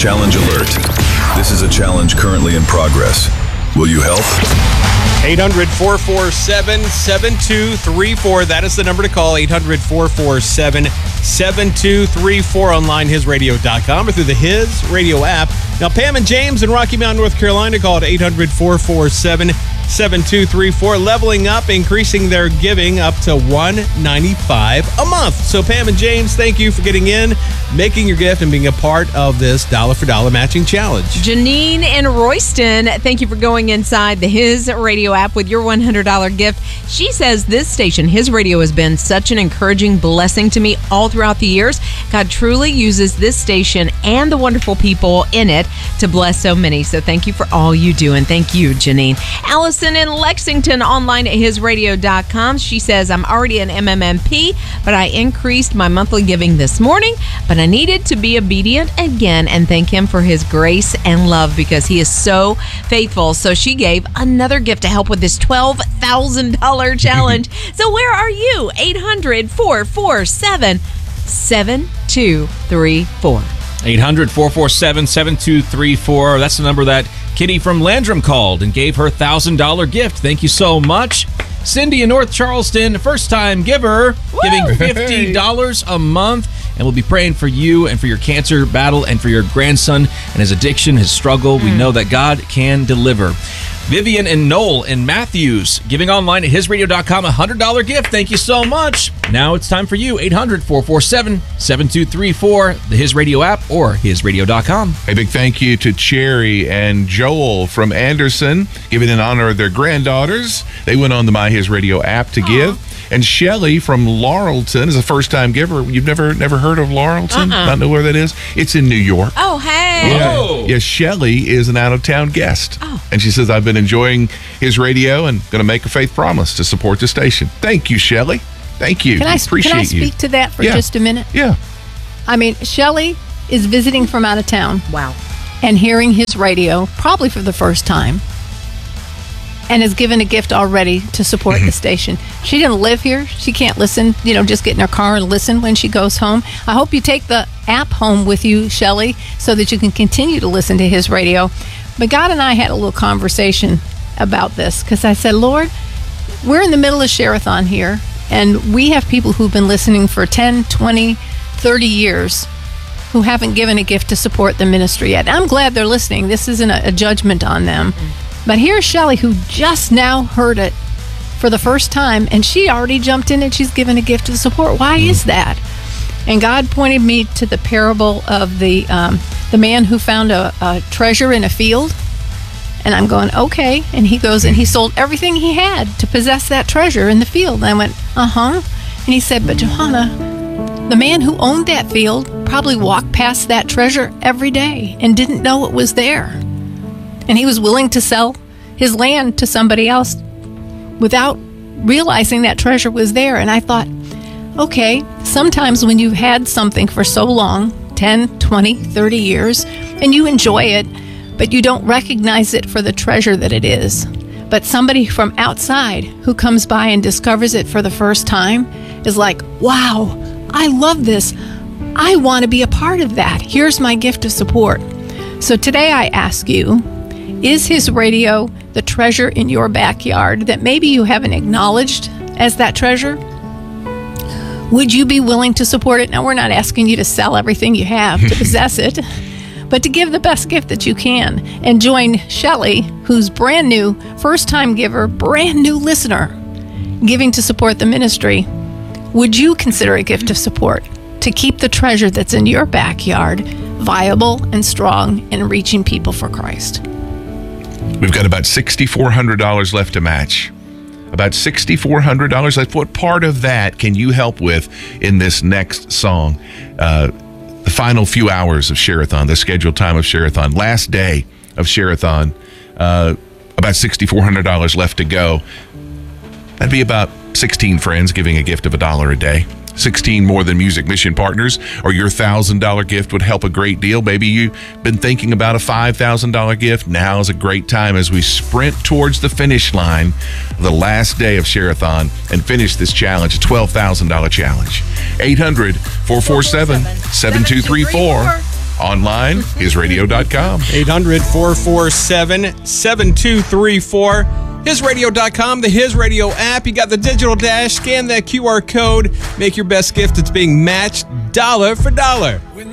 Challenge alert. This is a challenge currently in progress. Will you help? 800-447-7234. That is the number to call. 800-447-7234. Online, hisradio.com, or through the His Radio app. Now, Pam and James in Rocky Mount, North Carolina, call at 800-447-7234. Leveling up, increasing their giving up to $195 a month. So, Pam and James, thank you for getting in, making your gift, and being a part of this dollar for dollar matching challenge. Janine in Royston, thank you for going inside the His Radio app with your $100 gift. She says this station, His Radio, has been such an encouraging blessing to me all throughout the years. God truly uses this station and the wonderful people in it to bless so many. So thank you for all you do, and thank you, Janine. Allison in Lexington, online at hisradio.com. She says, I'm already an MMMP, but I increased my monthly giving this morning, but I needed to be obedient again and thank him for his grace and love because he is so faithful. So she gave another gift to help with this $12,000 challenge. So where are you? 800-447-7234. 800-447-7234. That's the number that Kitty from Landrum called and gave her $1,000 gift. Thank you so much. Cindy in North Charleston, first-time giver, giving $50 a month. And we'll be praying for you and for your cancer battle and for your grandson and his addiction, his struggle. We know that God can deliver. Vivian and Noel in Matthews, giving online at hisradio.com, $100 gift. Thank you so much. Now it's time for you, 800-447-7234, the His Radio app or hisradio.com. A big thank you to Cherry and Joel from Anderson, giving in honor of their granddaughters. They went on the My His Radio app to give. And Shelly from Laurelton is a first-time giver. You've never heard of Laurelton? Not know where that is? It's in New York. Oh, hey. Yeah, Shelly is an out-of-town guest. Oh. And she says, I've been enjoying His Radio and going to make a faith promise to support the station. Thank you, Shelly. Thank you. Can I Appreciate you. speak to that for just a minute? Yeah. I mean, Shelly is visiting from out of town. Wow. And hearing His Radio, probably for the first time, and has given a gift already to support the station. She didn't live here. She can't listen, just get in her car and listen when she goes home. I hope you take the app home with you, Shelly, so that you can continue to listen to His Radio. But God and I had a little conversation about this because I said, Lord, we're in the middle of Share-a-thon here, and we have people who've been listening for 10, 20, 30 years who haven't given a gift to support the ministry yet. I'm glad they're listening. This isn't a judgment on them. But here's Shelly, who just now heard it for the first time, and she already jumped in and she's given a gift of support. Why is that? And God pointed me to the parable of the man who found a treasure in a field. And I'm going, okay. And he goes and he sold everything he had to possess that treasure in the field. And I went, And he said, but Johanna, the man who owned that field probably walked past that treasure every day and didn't know it was there. And he was willing to sell his land to somebody else without realizing that treasure was there. And I thought, okay, sometimes when you've had something for so long, 10, 20, 30 years, and you enjoy it, but you don't recognize it for the treasure that it is. But somebody from outside who comes by and discovers it for the first time is like, wow, I love this. I want to be a part of that. Here's my gift of support. So today I ask you, is His Radio the treasure in your backyard that maybe you haven't acknowledged as that treasure? Would you be willing to support it? Now, we're not asking you to sell everything you have to possess it, but to give the best gift that you can and join Shelly, who's brand new, first-time giver, brand new listener, giving to support the ministry. Would you consider a gift of support to keep the treasure that's in your backyard viable and strong and reaching people for Christ? We've got about $6,400 left to match. About $6,400 left. What part of that can you help with in this next song? The final few hours of Share-a-thon, the scheduled time of Share-a-thon, last day of Share-a-thon, about $6,400 left to go. That'd be about 16 friends giving a gift of $1 a day. 16 More Than Music Mission Partners, or your $1,000 gift would help a great deal. Maybe you've been thinking about a $5,000 gift. Now is a great time as we sprint towards the finish line, the last day of Share-a-thon, and finish this challenge, a $12,000 challenge. 800-447-7234. Online, hisradio.com. 800-447-7234. HisRadio.com, the His Radio app. You got the digital dash. Scan that QR code. Make your best gift. It's being matched dollar for dollar.